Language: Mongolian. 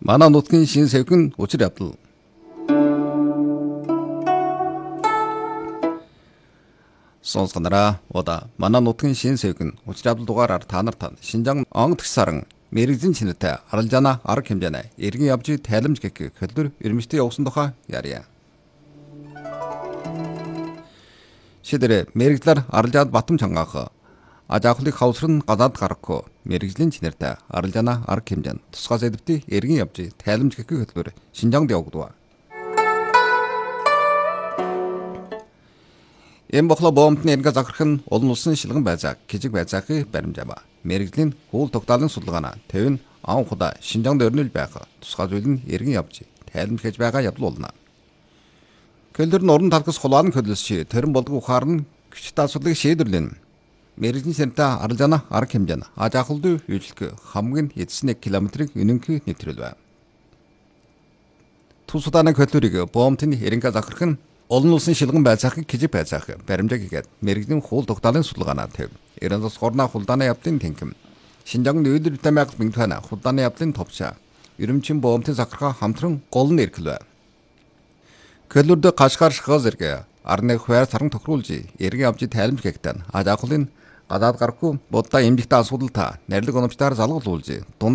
Манай нутгийн шин сэвхэн учир явдал. Сонсгонараа удаа манай нутгийн шин сэвхэн учир явдал дугаараар та нарт Шинжаан онгод саран мэрэгжлийн чинэтэй аралжаана арга хэмжээнэ эргэн явж тайламж гэх хөдөлгөр эрмэлтээ явуулсан тухай ярья. Шидэрэ мэрэгжлэр аралжаад батам чангаах ажаахлыг хавсрын гадаад гарахгүй мэрэгжлийн чинэртэй аралжаана арга хэмжээн тусгай сэдвтий эргэн явж тайламж гэх хөдөлгөр Шинжаанд явагдав. Эм бохло боомтны эргэ захирах нь олон улсын шилгэн байцааг кижиг байцаахыг баримжаава. Мэрэгжлийн хууль тогтоолын судалгаана тавин анхудаа Шинжаанд өрнөл байх тусгай зүйл нь эргэн явж тайламж хийж байгаа явдал болно. Көлдөр нь уран талхас хулаан хөдөлсөж тэрэн болдог ухаар нь хүчтэй асуудлыг шийдвэрлэн мэрэгжлийн сэнтэй аралжаана арга хэмжээн ажаахлын үйлчлэг хамгийн эцэс 1 км-ийг үнэнхий нэвтрүүлв. Тус удааны көлдөрийг боомтны эренгэ захирах нь олон улсын шилгэн байцаахыг кижиг байцаах баримжаа хийгээд мэрэгжлийн хууль тогтоолын судалгаанаа төв. Эрензос горна хулдааны явдлын тэнхэм. Шинжаанд үйлдвэр тамиг бинтхана хулдааны явдлын товчаа. Ерөмчин боомтны захиргаа хамтран гол нь эрхлэв. Көлөрдө гашгаар шахаас эргэ арны хуваар саран тохируулж эргэн авч тайламж хийгтэн ажаахлын гадаад гарахгүй будаа эмжигтэй асуудал та нарилэг оновчтойгоор залгуулж